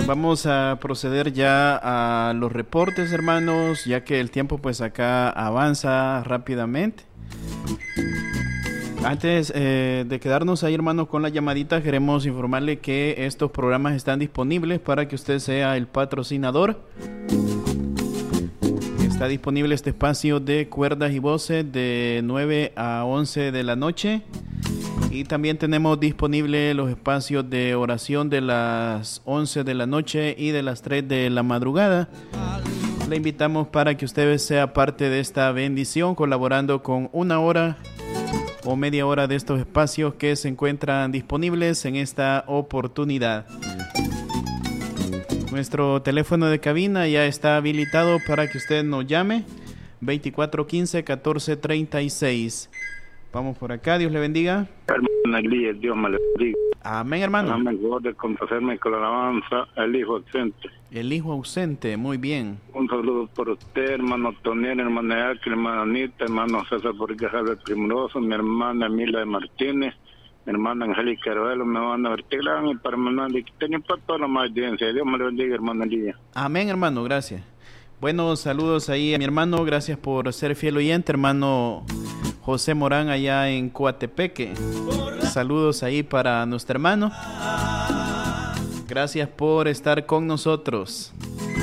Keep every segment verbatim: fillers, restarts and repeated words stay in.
vamos a proceder ya a los reportes, hermanos, ya que el tiempo pues acá avanza rápidamente. Antes eh, de quedarnos ahí, hermanos, con la llamadita, queremos informarle que estos programas están disponibles para que usted sea el patrocinador. Está disponible este espacio de cuerdas y voces de nueve a once de la noche. Y también tenemos disponible los espacios de oración de las once de la noche y de las tres de la madrugada. Le invitamos para que usted sea parte de esta bendición, colaborando con una hora o media hora de estos espacios que se encuentran disponibles en esta oportunidad. Nuestro teléfono de cabina ya está habilitado para que usted nos llame, veinticuatro quince catorce treinta y seis. Vamos por acá, Dios le bendiga. Hermana Elías, Dios me le bendiga. Amén, hermano. Dame el favor de complacerme con la alabanza al hijo ausente. El hijo ausente, muy bien. Un saludo por usted, hermano Toniel, hermana Áquil, hermana Anita, hermano César Borges del Primoroso, mi hermana Emilia de Martínez, mi hermana Angélica Heroelo, mi hermana Bertilán y para mi hermana Liquiteña, para toda la más audiencia. Dios me le bendiga, hermana Elías. Amén, hermano, gracias. Buenos saludos ahí a mi hermano, gracias por ser fiel oyente, hermano José Morán allá en Coatepeque. Saludos ahí para nuestro hermano. Gracias por estar con nosotros.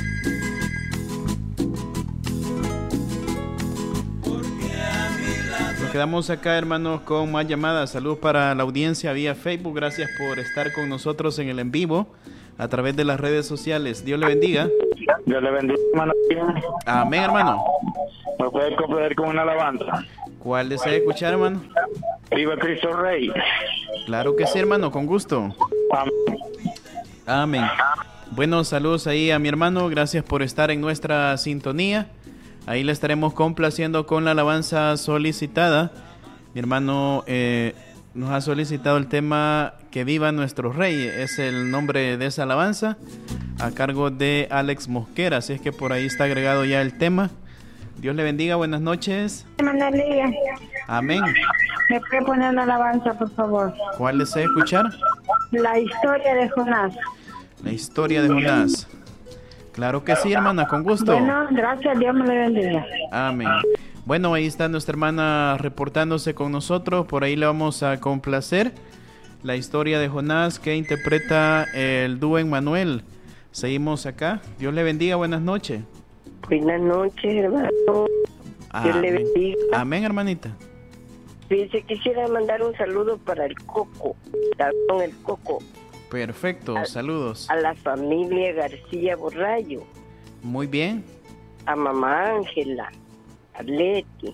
Nos quedamos acá, hermanos, con más llamadas. Saludos para la audiencia vía Facebook. Gracias por estar con nosotros en el en vivo a través de las redes sociales. Dios le bendiga. Dios le bendiga, hermano. Amén, hermano. ¿Me puede complacer con una alabanza? ¿Cuál desea escuchar, hermano? Viva Cristo Rey. Claro que sí, hermano, con gusto. Amén. Amén. Buenos saludos ahí a mi hermano. Gracias por estar en nuestra sintonía. Ahí le estaremos complaciendo con la alabanza solicitada. Mi hermano eh, nos ha solicitado el tema Que viva nuestro Rey. Es el nombre de esa alabanza, a cargo de Alex Mosquera. Así es que por ahí está agregado ya el tema. Dios le bendiga, buenas noches. Hermana Elías. Amén. ¿Me puede poner una alabanza, por favor? ¿Cuál desea escuchar? La historia de Jonás. La historia de Jonás. Claro que sí, hermana, con gusto. Bueno, gracias, Dios me le bendiga. Amén. Bueno, ahí está nuestra hermana reportándose con nosotros. Por ahí le vamos a complacer la historia de Jonás que interpreta el dúo Emmanuel. Seguimos acá. Dios le bendiga, buenas noches. Buenas noches, hermano. Dios le bendiga. Amén, hermanita. Dice, quisiera mandar un saludo para el Coco, con el Coco. Perfecto, a, saludos. A la familia García Borrayo. Muy bien. A mamá Ángela, a Leti.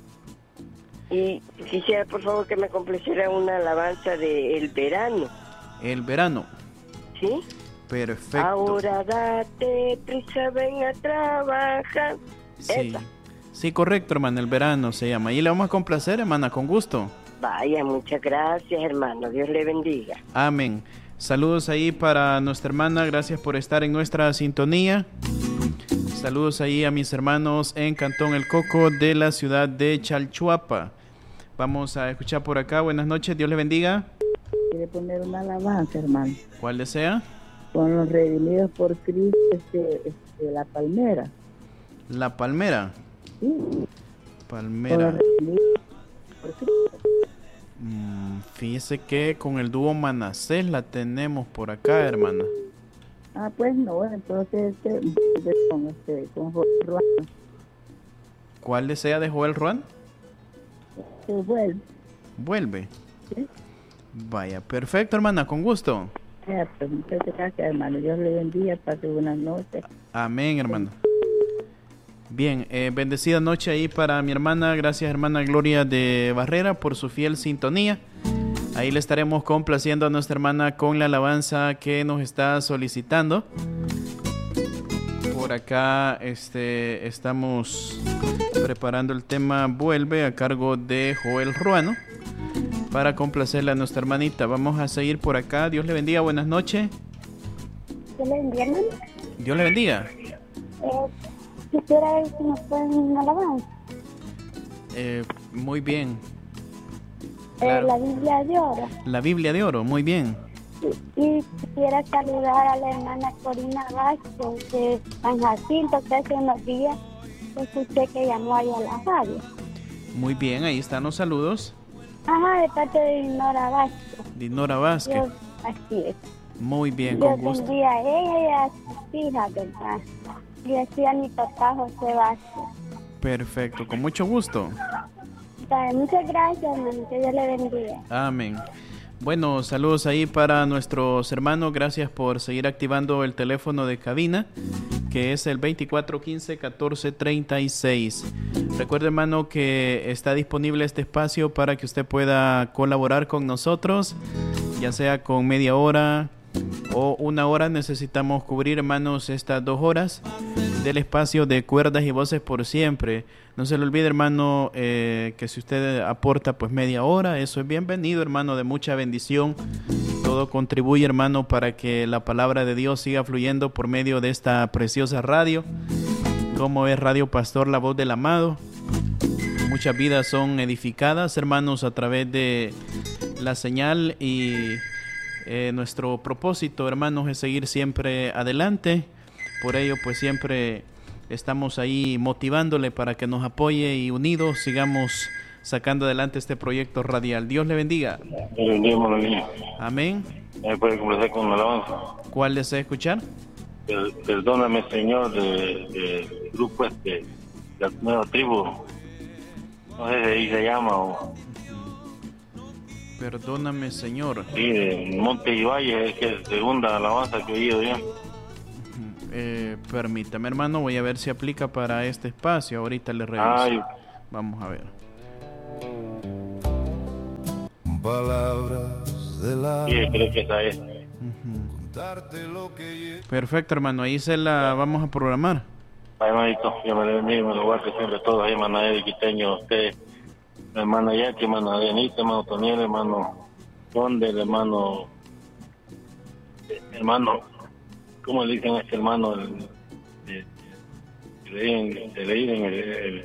Y quisiera, por favor, que me complaciera una alabanza de El Verano. El Verano. ¿Sí? Perfecto. Ahora date prisa, ven a trabajar. Sí. Esa. Sí, correcto, hermana, El Verano se llama. Y le vamos a complacer, hermana, con gusto. Vaya, muchas gracias, hermano. Dios le bendiga. Amén. Saludos ahí para nuestra hermana. Gracias por estar en nuestra sintonía. Saludos ahí a mis hermanos en Cantón El Coco de la ciudad de Chalchuapa. Vamos a escuchar por acá. Buenas noches, Dios le bendiga. Quiere poner una alabanza, hermano. ¿Cuál desea? Con los redimidos por Cristo, este, este, la palmera. La palmera. Sí. Palmera. Con los redimidos por Cristo. Mm, fíjese que con el dúo Manasés la tenemos por acá, hermana. Ah, pues no, entonces este, con este, con Joel Ruan. ¿Cuál desea de Joel Ruan? Se vuelve. Vuelve. Sí. Vaya, perfecto, hermana, con gusto. Ya, pues muchas gracias, hermano. Dios le bendiga, pase buenas noches. Amén, hermano. Bien, eh, bendecida noche ahí para mi hermana. Gracias, hermana Gloria de Barrera, por su fiel sintonía. Ahí le estaremos complaciendo a nuestra hermana con la alabanza que nos está solicitando. Por acá este, estamos preparando el tema Vuelve, a cargo de Joel Ruano, para complacerle a nuestra hermanita. Vamos a seguir por acá. Dios le bendiga, buenas noches. Dios le bendiga, hermano. Dios le bendiga. Eh, quisiera ver si nos pueden alabar. Eh, muy bien. Eh, Claro. la Biblia de oro. La Biblia de oro, muy bien. Y, y quisiera saludar a la hermana Corina Vázquez de San Jacinto, que hace unos días escuché que llamó ahí a la radio. Muy bien, ahí están los saludos. Ajá, de parte de Dinora Vázquez. Dinora Vázquez. Dios, así es. Muy bien, Dios con gusto. bendiga a ella y a sus hijas, ¿verdad? Y así a mi papá José Vázquez. Perfecto, con mucho gusto. Muchas gracias, hermano, que Dios le bendiga. Amén. Bueno, saludos ahí para nuestros hermanos. Gracias por seguir activando el teléfono de cabina, que es el veinticuatro quince catorce treinta y seis. Recuerde, hermano, que está disponible este espacio para que usted pueda colaborar con nosotros, ya sea con media hora o una hora. Necesitamos cubrir, hermanos, estas dos horas del espacio de Cuerdas y Voces por Siempre. No se le olvide, hermano, eh, que si usted aporta pues media hora, eso es bienvenido, hermano, de mucha bendición. Todo contribuye, hermano, para que la palabra de Dios siga fluyendo por medio de esta preciosa radio, como es Radio Pastor, la voz del amado. Muchas vidas son edificadas, hermanos, a través de la señal, y eh, nuestro propósito, hermanos, es seguir siempre adelante. Por ello, pues siempre estamos ahí motivándole para que nos apoye y unidos sigamos sacando adelante este proyecto radial. Dios le bendiga. Le bendiga, niño. Amén. ¿Me puede comenzar con una alabanza? ¿Cuál desea escuchar? Per- Perdóname, Señor, del de grupo este, de la nueva tribu. No sé si ahí se llama o... Perdóname, Señor. Sí, de Monte y Valle, es que es segunda alabanza que he oído yo. Eh, permítame, hermano, voy a ver si aplica para este espacio. Ahorita le reviso. Ay. Vamos a ver. Palabras de la... Sí, creo que esa es. Perfecto, hermano, ahí se la vamos a programar. Ay, hermanito, yo me le bendiga, me lo guarde siempre todos ahí, hermano Edith Quiteño, usted, mi hermana Jackie, hermano Dianita, hermano Toniel, hermano Conde, el hermano, hermano, ¿cómo le dicen a este hermano? El, el, el, el, el, el, el,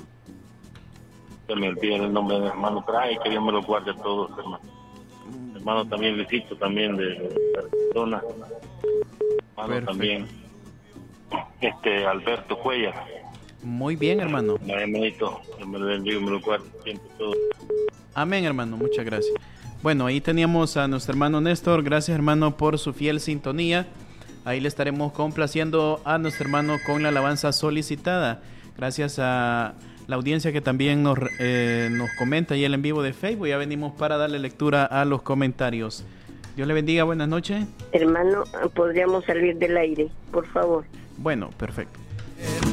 se me olvida el nombre del hermano, pero ay, que Dios me lo guarde a todos, hermano. Hermano también Luisito, también de, de Barcelona, hermano Perfecto. También, este, Alberto Cuellar. Muy bien, hermano. Mi hermanito, Dios me lo bendiga, me lo guarde siempre todo. Amén, hermano, muchas gracias. Bueno, ahí teníamos a nuestro hermano Néstor. Gracias, hermano, por su fiel sintonía. Ahí le estaremos complaciendo a nuestro hermano con la alabanza solicitada. Gracias a la audiencia que también nos, eh, nos comenta ahí el en vivo de Facebook. Ya venimos para darle lectura a los comentarios. Dios le bendiga, buenas noches. Hermano, podríamos salir del aire, por favor. Bueno, perfecto.